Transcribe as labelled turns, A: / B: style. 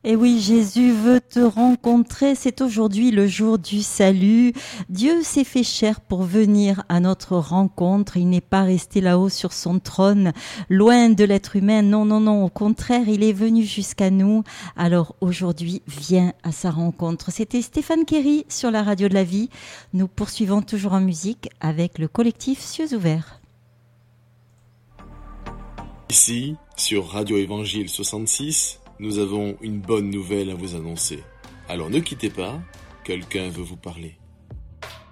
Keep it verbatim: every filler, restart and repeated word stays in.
A: Et oui, Jésus veut te rencontrer. C'est aujourd'hui le jour du salut. Dieu s'est fait chair pour venir à notre rencontre. Il n'est pas resté là-haut sur son trône, loin de l'être humain. Non, non, non. Au contraire, il est venu jusqu'à nous. Alors aujourd'hui, viens à sa rencontre. C'était Stéphane Kerry sur la radio de la vie. Nous poursuivons toujours en musique avec le collectif Cieux ouverts.
B: Ici, sur Radio Évangile soixante-six, nous avons une bonne nouvelle à vous annoncer. Alors ne quittez pas, quelqu'un veut vous parler.